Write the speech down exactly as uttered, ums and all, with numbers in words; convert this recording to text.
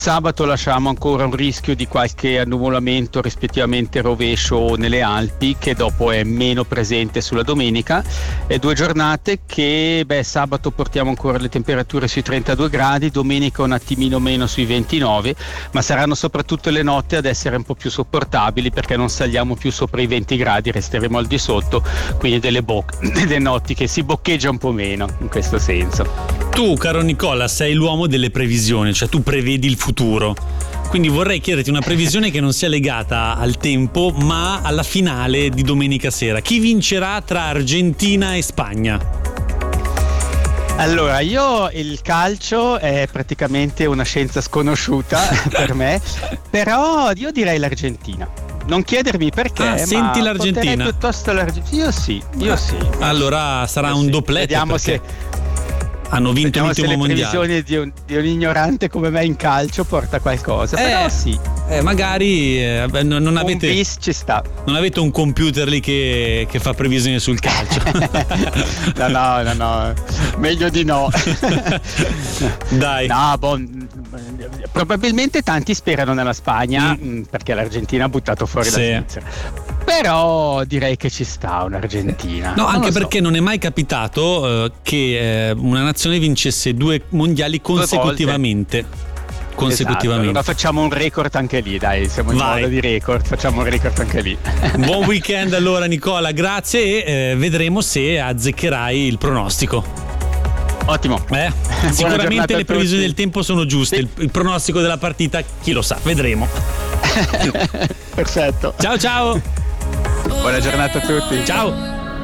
Sabato lasciamo ancora un rischio di qualche annuvolamento, rispettivamente rovescio nelle Alpi, che dopo è meno presente sulla domenica. E due giornate che, beh, sabato portiamo ancora le temperature sui trentadue gradi, domenica un attimino meno sui ventinove, ma saranno soprattutto le notti ad essere un po' più sopportabili, perché non saliamo più sopra i venti gradi, resteremo al di sotto, quindi delle, bo- delle notti che si boccheggia un po' meno in questo senso. Tu, caro Nicola, sei l'uomo delle previsioni, cioè tu prevedi il futuro. Quindi vorrei chiederti una previsione che non sia legata al tempo, ma alla finale di domenica sera. Chi vincerà tra Argentina e Spagna? Allora, io il calcio è praticamente una scienza sconosciuta per me, però io direi l'Argentina. Non chiedermi perché, ah, ma senti l'Argentina? Piuttosto l'Argentina. Io sì, io sì. Allora sarà io un sì. doppletto. Vediamo perché... se hanno vinto Vediamo l'ultimo se le mondiale. previsioni di un, di un ignorante come me in calcio porta qualcosa, eh, però sì. Eh, magari eh, non, non avete un bis ci sta. Non avete un computer lì che, che fa previsioni sul calcio. no, no, no, no. Meglio di no. Dai. No, bon, probabilmente tanti sperano nella Spagna, mm. perché l'Argentina ha buttato fuori sì. la Svizzera. Però direi che ci sta un'Argentina. No, non anche so. perché non è mai capitato uh, che uh, una nazione vincesse due mondiali consecutivamente. consecutivamente. Esatto, allora facciamo un record anche lì, dai, siamo in Vai. modo di record, facciamo un record anche lì. Buon weekend allora Nicola, grazie e eh, vedremo se azzeccherai il pronostico. Ottimo. Eh? Sicuramente le previsioni del tempo sono giuste, sì. il, il pronostico della partita chi lo sa, vedremo. Perfetto. Ciao ciao. Buona giornata a tutti. Ciao.